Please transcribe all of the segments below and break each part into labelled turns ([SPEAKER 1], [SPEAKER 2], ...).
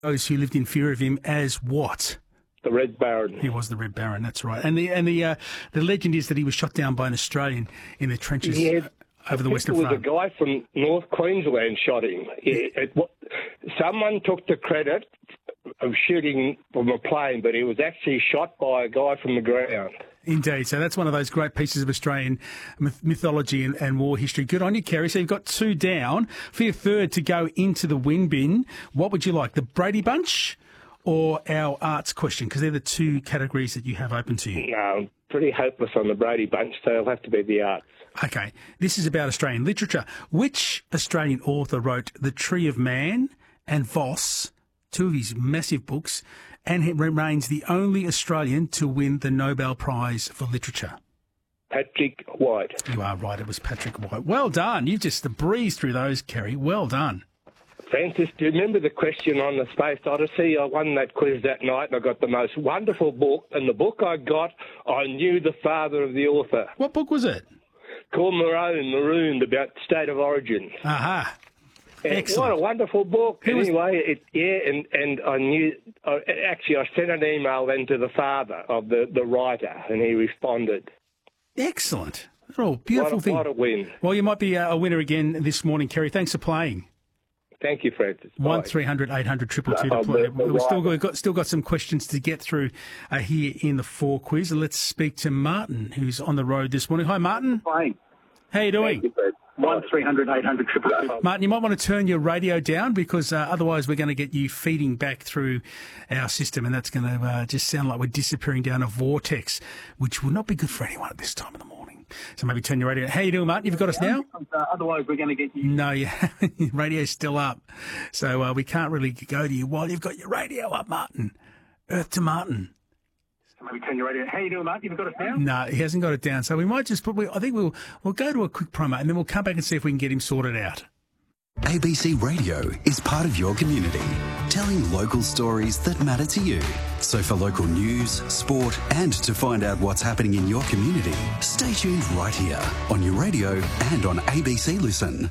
[SPEAKER 1] Those who lived in fear of him as what?
[SPEAKER 2] The Red Baron.
[SPEAKER 1] He was the Red Baron, that's right. And the legend is that he was shot down by an Australian in the trenches over the Western Front.
[SPEAKER 2] It was a guy from North Queensland shot him. Someone took the credit of shooting from a plane, but he was actually shot by a guy from the ground.
[SPEAKER 1] Indeed. So that's one of those great pieces of Australian mythology and war history. Good on you, Kerry. So you've got 2 down. For your third to go into the win bin, what would you like, the Brady Bunch or our arts question? Because they're the 2 categories that you have open to you.
[SPEAKER 2] No, I'm pretty hopeless on the Brady Bunch, so it'll have to be the arts.
[SPEAKER 1] Okay. This is about Australian literature. Which Australian author wrote The Tree of Man and Voss, 2 of his massive books, and he remains the only Australian to win the Nobel Prize for Literature?
[SPEAKER 2] Patrick White.
[SPEAKER 1] You are right, it was Patrick White. Well done. You've just breezed through those, Kerry. Well done.
[SPEAKER 2] Francis, do you remember the question on the Space Odyssey? I won that quiz that night and I got the most wonderful book. And the book I got, I knew the father of the author.
[SPEAKER 1] What book was it?
[SPEAKER 2] Called Marooned, about State of Origin.
[SPEAKER 1] Aha.
[SPEAKER 2] Excellent. What a wonderful book. And I knew, actually I sent an email then to the father of the writer and he responded.
[SPEAKER 1] Excellent. Oh, beautiful thing.
[SPEAKER 2] What a win.
[SPEAKER 1] Well, you might be a winner again this morning, Kerry. Thanks for playing.
[SPEAKER 2] Thank you, Francis.
[SPEAKER 1] 1300 800 222 to play. We've still got some questions to get through here in the 4 quiz. Let's speak to Martin, who's on the road this morning. Hi, Martin.
[SPEAKER 3] Hi.
[SPEAKER 1] How you doing?
[SPEAKER 3] Thank you, 1300 800 222.
[SPEAKER 1] Martin, you might want to turn your radio down because otherwise we're going to get you feeding back through our system and that's going to just sound like we're disappearing down a vortex, which will not be good for anyone at this time of the morning. So maybe turn your radio. How you doing, Martin? You've got us now?
[SPEAKER 3] Otherwise, we're going to get you.
[SPEAKER 1] No, your radio's still up. So we can't really go to you while you've got your radio up, Martin. Earth to Martin.
[SPEAKER 3] So maybe turn your radio. How you doing, Martin? You've got us now?
[SPEAKER 1] No, he hasn't got it down. So we might just I think we'll go to a quick promo and then we'll come back and see if we can get him sorted out.
[SPEAKER 4] ABC Radio is part of your community, telling local stories that matter to you. So for local news, sport, and to find out what's happening in your community, stay tuned right here on your radio and on ABC Listen.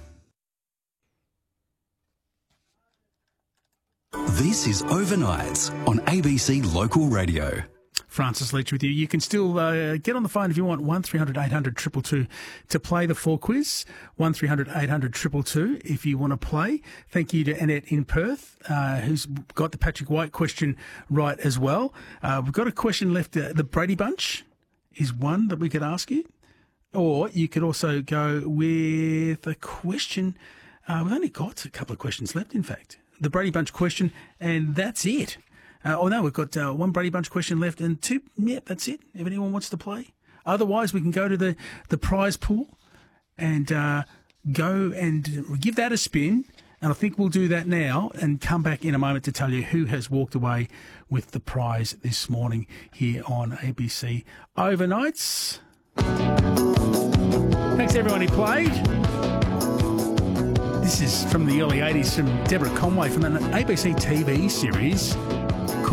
[SPEAKER 4] This is Overnights on ABC Local Radio.
[SPEAKER 1] Francis Leach with you. You can still get on the phone if you want, 1300 800 222 to play the 4 quiz, 1300 800 222 if you want to play. Thank you to Annette in Perth, who's got the Patrick White question right as well. We've got a question left. The Brady Bunch is one that we could ask you. Or you could also go with a question. We've only got a couple of questions left, in fact. The Brady Bunch question, and that's it. We've got 1 Brady Bunch question left and 2. Yeah, that's it. If anyone wants to play. Otherwise, we can go to the prize pool and go and give that a spin. And I think we'll do that now and come back in a moment to tell you who has walked away with the prize this morning here on ABC Overnights. Thanks everyone who played. This is from the early 80s from Deborah Conway from an ABC TV series.